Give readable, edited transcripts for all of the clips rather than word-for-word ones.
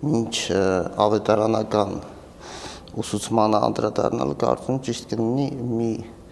Մինչ ավետարանական ուսուցմանը անդրադառնալ կարծում ճիշտ կլինի մի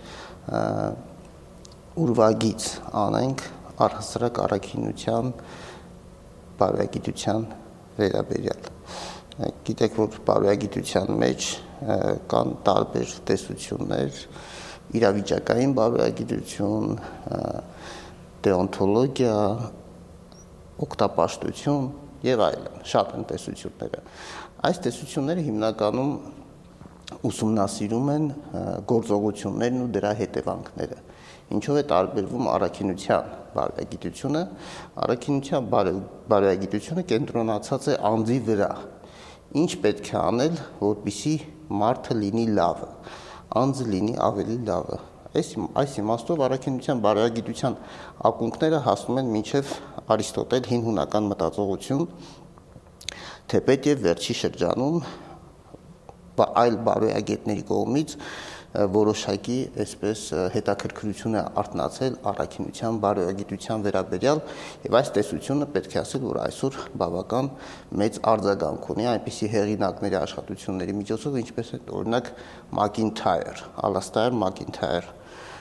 ուրվագիծ անենք առհասարակ առաքինության բարոյագիտության վերաբերյալ։ Գիտեք, որ բարոյագիտության մեջ կան տարբեր տեսություններ, իրավիճակային բարոյագիտություն, դեոնտոլոգիա, օգտապաշտություն եւ այլն, շատ են տեսությունները։ Այս տեսությունները հիմնականում ուսումնասիրում են գործողություններն ու դրա հետևանքները։ Ինչով է տարբերվում առաքինության բարոյագիտությունը։ Առաքինության բարոյագիտությունը կենտրոնացած է անձի վրա։ Ինչ պետք է անել, որպեսզի մարդը լինի լավը, անձը լինի ավելի լավը։ Այս իմաստով առաքինության բարոյագիտության ակունքները հասնում են մինչև Արիստոտել հին հունական մտածողություն, թեպետև վերջի շրջանում այլ բարոյագետների կողմից որոշակի այսպես հետաքրքրություն է արթնացել առաքինության բարոյագիտության վերաբերյալ եւ այս տեսությունը պետք է ասել, որ այսօր բավական մեծ արձագանք ունի այնպիսի հեղինակների աշխատությունների միջոցով, ինչպես է օրինակ Ալաստայր Մակինթայր։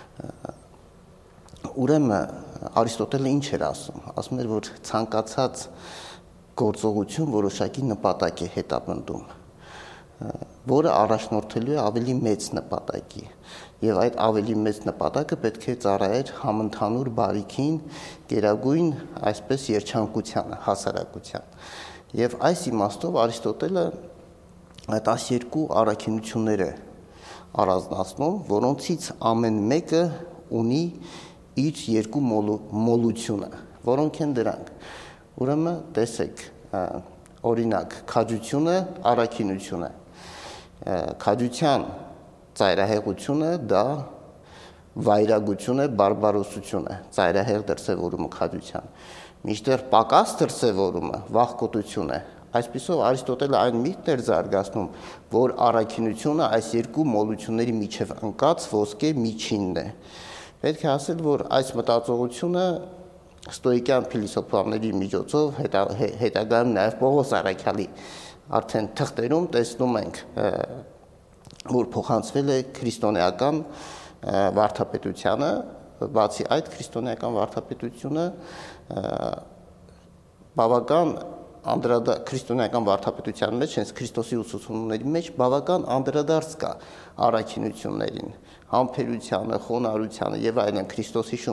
Ուրեմն Արիստոտելը ինչ էր ասում։ Ասում էր, որ ցանկացած գործողություն որոշակի նպատակ է հետապնդում, որը առաջնորդելու է ավելի մեծ նպատակի, եւ այդ ավելի մեծ նպատակը պետք է ծառայեր համընդհանուր բարիքին, գերագույն այսպես երջանկությանը, հասարակության։ Եվ այս իմաստով Արիստոտելը 12 առաքինություններ է առանձնացնում, որոնցից ամեն մեկը ունի իր երկու մոլությունը, որոնք են դրանք։ Ուրեմն տեսեք, օրինակ, քաջությունը, առաքինությունը։ Քաջության ծայրահեղությունը դա վայրագություն է, բարբարոսություն է, ծայրահեղ դրսևորումը քաջության։ Մինչդեռ պակաս դրսևորումը վախկոտություն է։ Այսպիսով Արիստոտելը այն միտքն էր զարգացնում, որ առաքինությունը այս երկու մոլությունների միջև ընկած ոսկե միջինն է։ Պետք է ասել, որ այս մտածողությունը ստոիկյան փիլիսոփաների միջոցով հետագայում նաև Պողոս Առաքյալի արդեն թղթերում տեսնում ենք, որ փոխանցվել է քրիստոնեական վարդապետությանը, բացի այդ քրիստոնեական վարդապետությունը բավական քրիստոնեական վարդապետության մեջ, հենց Քրիստոսի ուսուցումների մեջ բավական անդրադարձ կա առաքինություններին, համբերությանը, խոնարհությանը եւ այլն Քրիստոսի